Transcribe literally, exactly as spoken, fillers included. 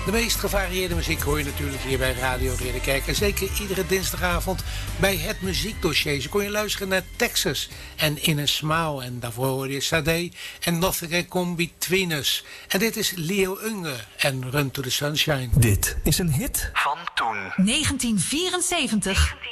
De meest gevarieerde muziek hoor je natuurlijk hier bij Radio Ridderkerk. En zeker iedere dinsdagavond bij het muziekdossier. Zo kon je luisteren naar Texas en In a Smile. En daarvoor hoorde je Sade en Nothing Can Come Between Us. En dit is Leo Unge en Run to the Sunshine. Dit is een hit van toen. negentien vierenzeventig